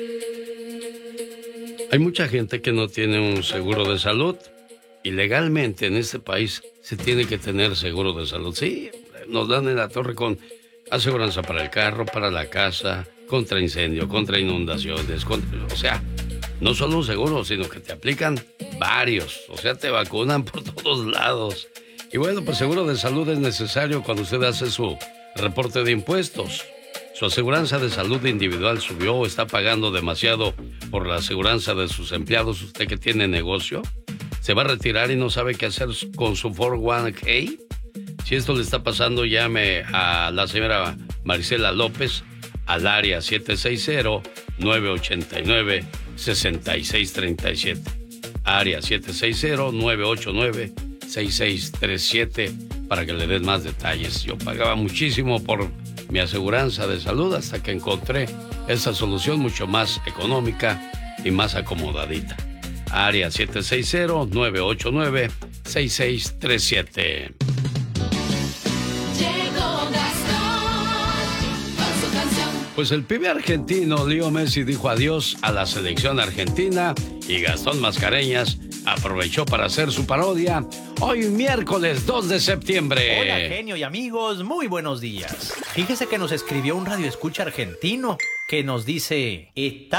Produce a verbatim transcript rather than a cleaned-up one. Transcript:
Hay mucha gente que no tiene un seguro de salud y legalmente en este país se tiene que tener seguro de salud. Sí, nos dan en la torre con aseguranza para el carro, para la casa, contra incendio, contra inundaciones, contra, o sea, no solo un seguro, sino que te aplican varios, o sea, te vacunan por todos lados. Y bueno, pues seguro de salud es necesario cuando usted hace su reporte de impuestos. Su aseguranza de salud individual subió o está pagando demasiado por la aseguranza de sus empleados. Usted que tiene negocio, se va a retirar y no sabe qué hacer con su cuatro oh uno k. Si esto le está pasando, llame a la señora Marisela López al área siete seis cero, nueve ocho nueve, seis seis tres siete. Área siete seis cero, nueve ocho nueve, seis seis tres siete para que le den más detalles. Yo pagaba muchísimo por mi aseguranza de salud hasta que encontré esta solución mucho más económica y más acomodadita. Área siete seis cero, nueve ocho nueve, seis seis tres siete. Pues el pibe argentino Leo Messi dijo adiós a la selección argentina y Gastón Mascareñas aprovechó para hacer su parodia hoy miércoles dos de septiembre. Hola, genio y amigos, muy buenos días. Fíjese que nos escribió un radioescucha argentino que nos dice: está